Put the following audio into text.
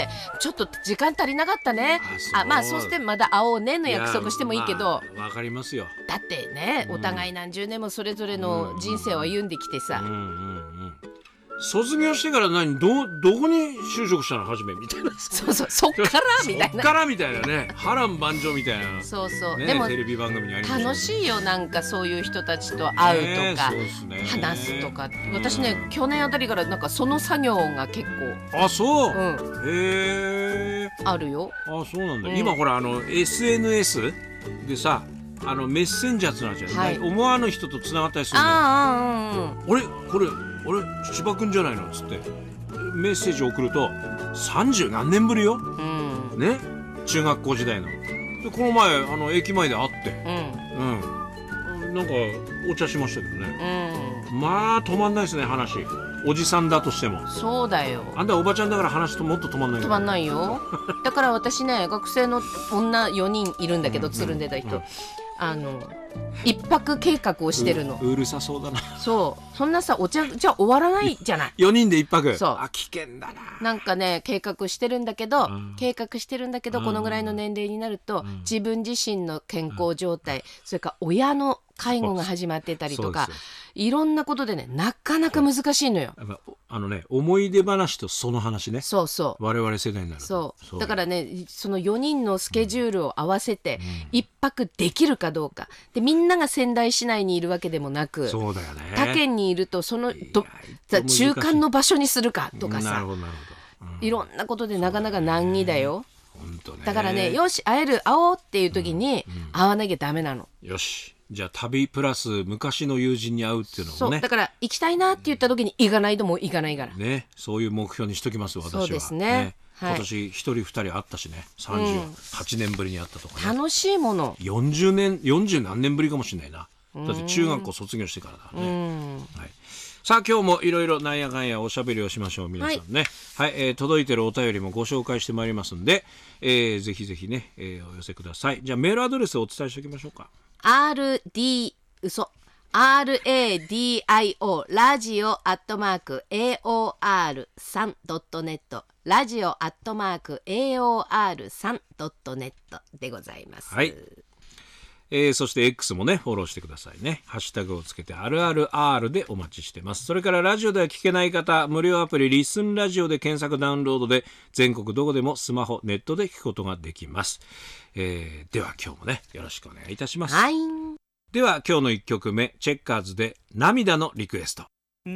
ってちょっと時間足りなかったね。まあそうしてまだ会おうねの約束してもいいけど、 わかりますよ。 だってね、お互い何十年もそれぞれの人生を歩んできてさ、 卒業してからどこに就職したの初めみたいな。 そうそっからみたいな、 そっからみたいなね、波乱万丈みたいな。 そう、 ね、 でもテレビ番組にありましたね。 楽しいよ、なんかそういう人たちと会うとか、 そうですね、 話すとか。私ね、去年あたりからなんかその作業が結構そう、 へえあるよ。 そうなんだ、今ほらSNS でさ、メッセンジャーつながっちゃう、思わぬ人とつながったりするんだよ。これ千葉くんじゃないのっつってメッセージ送ると30何年ぶりよ、ね、中学校時代の。でこの前駅前で会って、なんかお茶しましたけどね、まあ止まんないですね、話。おじさんだとしても。 そうだよ、 あんたおばちゃんだから話ともっと止まんない。 止まんないよ。だから私ね、学生の女4人いるんだけど、つるんでた人、一泊計画をしてるの。 うるさそうだな。 そんなさ、お茶じゃ終わらないじゃない。 4人で一泊。 そう、 危険だな。 なんかね、計画してるんだけど、このぐらいの年齢になると、自分自身の健康状態、それから親の介護が始まってたりとか、いろんなことでね、なかなか難しいのよ。 思い出話とその話ね。 そう我々世代になる。 そうだからね、その4人のスケジュールを合わせて一泊できるかどうかで、みんなが仙台市内にいるわけでもなく、 そうだよね、 他県にいるとその中間の場所にするかとかさ、いろんなことでなかなか難儀だよ。だからね、よし会おうっていう時に会わなきゃダメなの。 よし、じゃあ旅プラス昔の友人に会うっていうのもね。 そうだから、行きたいなって言った時に行かないともう行かないからね、そういう目標にしときます、私は。 そうですね、 今年1人2人会ったしね、38年ぶりに会ったとかね。 楽しいもの。 40何年ぶりかもしれないな。だって中学校卒業してからだね。さあ今日もいろいろなんやかんやおしゃべりをしましょう、皆さんね。届いてるお便りもご紹介してまいりますんで、ぜひぜひね、お寄せください。じゃあメールアドレスをお伝えしておきましょうか。 RADIO ラジオ@AOR3.net ラジオ@AOR3.net でございます。 そして X もねフォローしてくださいね。ハッシュタグをつけてRRR でお待ちしてます。それからラジオでは聞けない方、無料アプリリスンラジオで検索ダウンロードで全国どこでもスマホネットで聞くことができます。では今日もねよろしくお願いいたします。では今日の1曲目、チェッカーズで涙のリクエスト。